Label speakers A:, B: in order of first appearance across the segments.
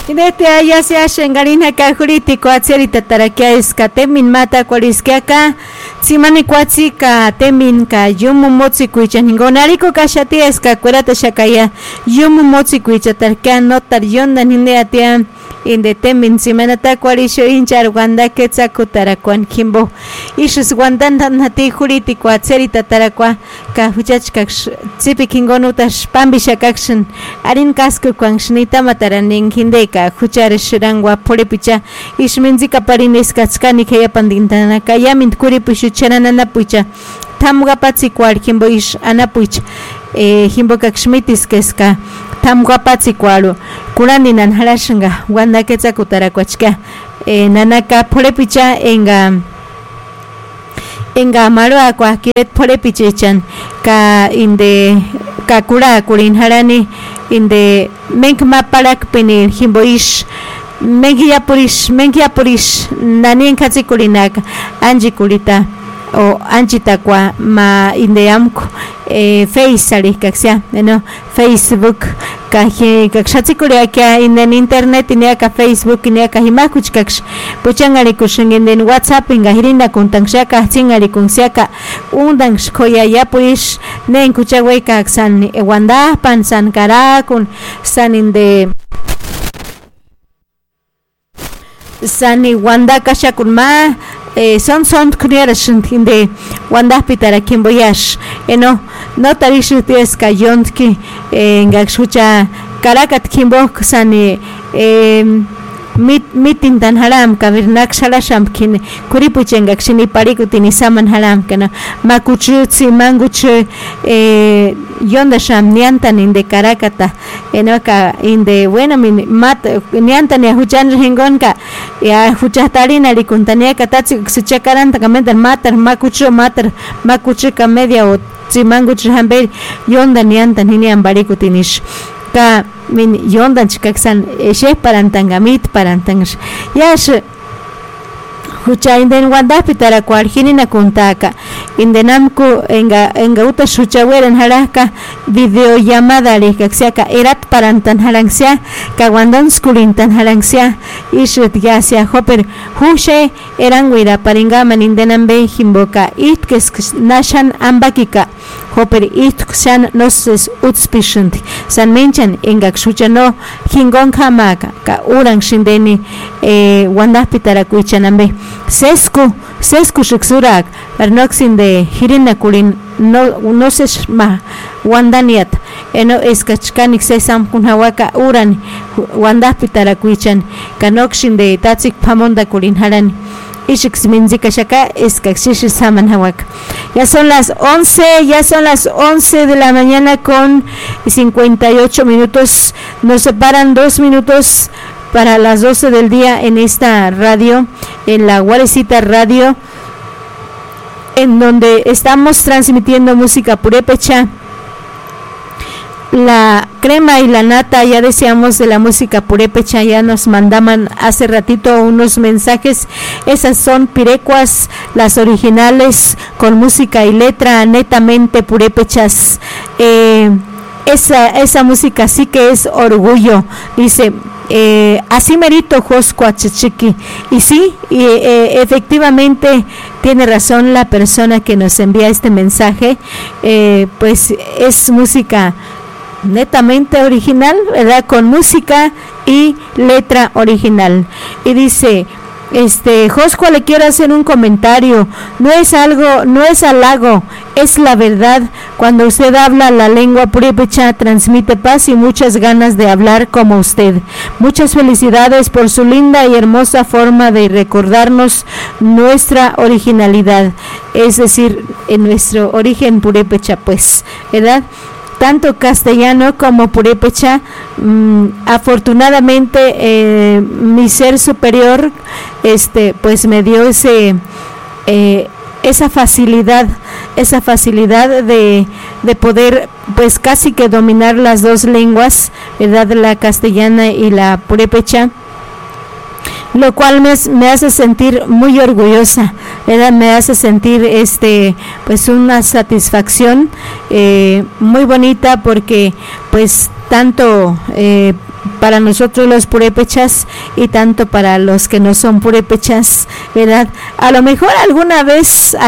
A: Inete aya se ashengarina kajuriti kuatseri tatarakia iskatemin mata kuariskiaka tsimani kuatsi ka temin ka yumu motsi kuichangonariko kashati eskakurata shakaya yumu motsi kuichatarkia notar yonda nindeatia inde temin simanata kuarisho hinchar wanda quetzakutarakuan kimbo ishis wandantan hati juriti kuatseri tatarakua kahuchachkaksh tsipikingonutash pambishakakshin arin kasku kuanshnita mataranin hindeka hucharishirangwa porepicha ishminzika parineskaskani kaya pandintana kaya mintkuri pushucharanana pucha tamgapatsi kuar kimbo ish anapuch himbo kakshmitis keska tamgapatsi kuaru kuraninan harashinga wanda quetzakutarakuachka nanaka porepicha enga maroa kuakiret porepichichan ka inde kakura kurin harani inde menkma parak penir himboish mengiapurish nanien katsikurinaka anji kurita o anchita kwa ma inde amku face arikaksia no Facebook kaje kakshatikuria kia in internet inia ka Facebook inia ka himakuchkaksh puchangari kushingen WhatsApp inga hirina kuntanshaka chingari kunsiaka undan shkoya yapuish nen kuchawai kaksan wanda pansan karakun saninde sani wanda kashakunma son creation de wanda pitara kimboyash no tarishu tieska yontki ngakshucha karakat kimbok sani mitin tan haram kavirnak shalasham kin kuripuchenga kshini parikutini saman haram kana makuchutsi manguche yonda sham niantan inde karakata enoka inde bueno min mat niantan ya huchan hingonka ya huchatarina likuntania katatsi suchakaranta kamentan matar makuchu ka media o tsimanguchu hamber yonda niantan hinian barikutinish ka min yondan chikaksan parantangamit parantangash yash hucha inden wanda pitara kuarjinina kuntaka indenamku enga uta shuchaweran haraka video llamada rikaksiaka erat parantan harangsia ka wandan skulintan harangsia ishut yasia hoper hushe eranguira paringaman indenambe himboka itkes nashan ambakika hoper itkshan noses utspishunti san menchan engak shuchano hingon kamaka ka urang shindeni wanda pitara kuichanambe sesku shiksurak arnoxin de hirina kulin no ses ma wandaniat eno eskachkanik sesam kunhawaka uran wanda pitara kuichan kanoxin de tatsik pamonda kulin harani ishix minzika shaka eskaxish saman hawak ya son las 11 de la mañana con 58 minutos nos separan 2 minutos para las 12 del día en esta radio, en la Guarecita Radio, en donde estamos transmitiendo música purépecha. La crema y la nata, ya decíamos de la música purépecha, ya nos mandaban hace ratito unos mensajes. Esas son pirecuas, las originales con música y letra netamente purépechas. Esa música sí que es orgullo, dice. Así merito Joscua Chichiqui. Y sí, efectivamente tiene razón la persona que nos envía este mensaje. Pues es música netamente original, ¿verdad? Con música y letra original. Y dice, Joscua, le quiero hacer un comentario. No es halago, es la verdad. Cuando usted habla la lengua purépecha, transmite paz y muchas ganas de hablar como usted. Muchas felicidades por su linda y hermosa forma de recordarnos nuestra originalidad, es decir, en nuestro origen purépecha, pues, ¿verdad? Tanto castellano como purépecha. Afortunadamente mi ser superior pues me dio esa facilidad de poder pues casi que dominar las dos lenguas, ¿verdad? La castellana y la purépecha, lo cual me hace sentir muy orgullosa, ¿verdad? Me hace sentir pues una satisfacción muy bonita, porque pues tanto para nosotros los purépechas y tanto para los que no son purépechas, ¿verdad? A lo mejor alguna vez,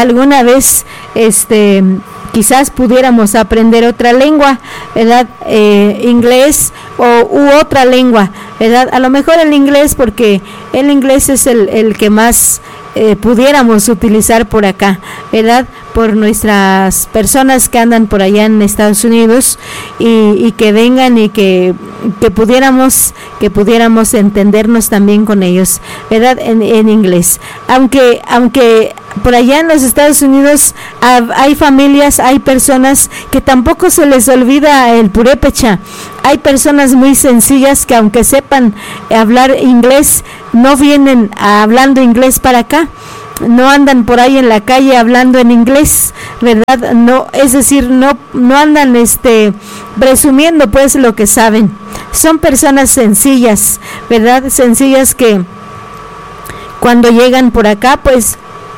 A: quizás pudiéramos aprender otra lengua, ¿verdad? Inglés u otra lengua, ¿verdad? A lo mejor el inglés, porque el inglés es el que más pudiéramos utilizar por acá, ¿verdad? Por nuestras personas que andan por allá en Estados Unidos y que vengan y que pudiéramos entendernos también con ellos, ¿verdad? En inglés. Aunque por allá en los Estados Unidos hay familias, hay personas que tampoco se les olvida el purépecha. Hay personas muy sencillas que aunque sepan hablar inglés, no vienen hablando inglés para acá. No andan por ahí en la calle hablando en inglés, ¿verdad? No, es decir, no andan presumiendo pues lo que saben. Son personas sencillas, ¿verdad? Sencillas que cuando llegan por acá pues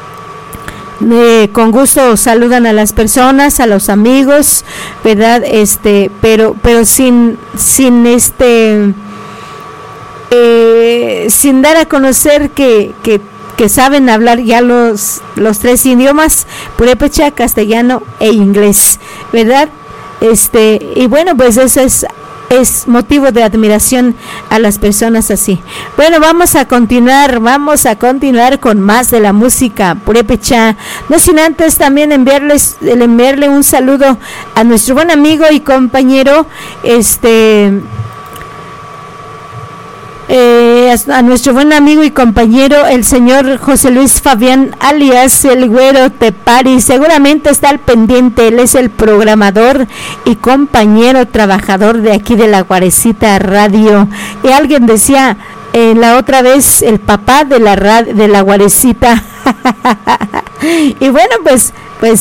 A: con gusto saludan a las personas, a los amigos, ¿verdad? Pero sin dar a conocer que saben hablar ya los tres idiomas, purépecha, castellano e inglés, ¿verdad? Y bueno, pues eso es motivo de admiración a las personas así. Bueno, vamos a continuar con más de la música purépecha, no sin antes también enviarle un saludo a nuestro buen amigo y compañero, a nuestro buen amigo y compañero el señor José Luis Fabián, alias el Güero Tepari. Seguramente está al pendiente, él es el programador y compañero trabajador de aquí de la Guarecita Radio. Y alguien decía la otra vez, el papá de la Guarecita. Y bueno, pues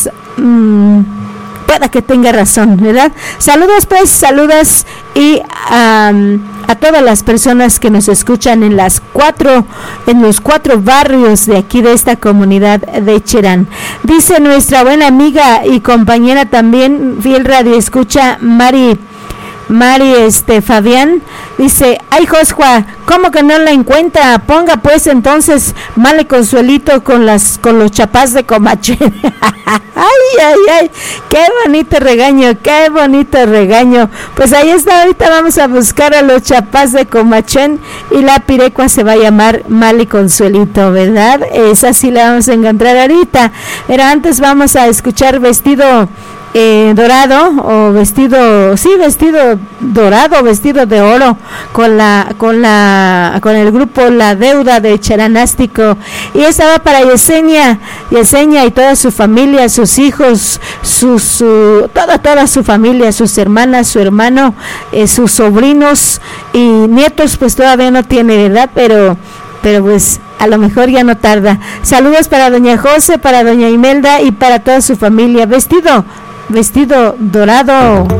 A: pueda que tenga razón, ¿verdad? Saludos y a todas las personas que nos escuchan en los 4 barrios de aquí de esta comunidad de Cherán. Dice nuestra buena amiga y compañera también, fiel radio escucha, Mari Fabián, dice: ay, Josua, ¿cómo que no la encuentra? Ponga pues entonces Male Consuelito con los chapás de Comachén. ay, qué bonito regaño. Pues ahí está, ahorita vamos a buscar a los chapás de Comachén y la pirecua se va a llamar Male Consuelito, ¿verdad? Esa sí la vamos a encontrar ahorita, pero antes vamos a escuchar Vestido dorado o vestido dorado, vestido de oro, con el grupo La Deuda de Cheranástico. Y esta va para Yesenia y toda su familia, sus hijos, toda su familia, sus hermanas, su hermano, sus sobrinos y nietos, pues todavía no tiene edad, pero pues a lo mejor ya no tarda. Saludos para doña José, para doña Imelda y para toda su familia. Vestido dorado.